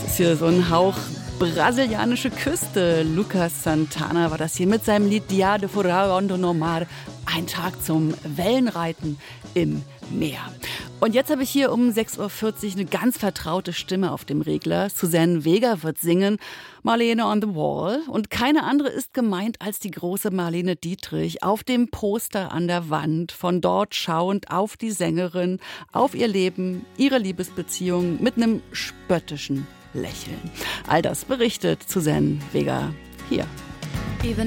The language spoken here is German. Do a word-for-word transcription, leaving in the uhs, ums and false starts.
Ist hier so ein Hauch brasilianische Küste. Lucas Santana war das hier mit seinem Lied Dia de Furarondo no Mar. Ein Tag zum Wellenreiten im Meer. Und jetzt habe ich hier um sechs Uhr vierzig eine ganz vertraute Stimme auf dem Regler. Suzanne Vega wird singen, Marlene on the Wall. Und keine andere ist gemeint als die große Marlene Dietrich auf dem Poster an der Wand. Von dort schauend auf die Sängerin, auf ihr Leben, ihre Liebesbeziehung mit einem spöttischen Lächeln. All das berichtet Suzanne Vega hier.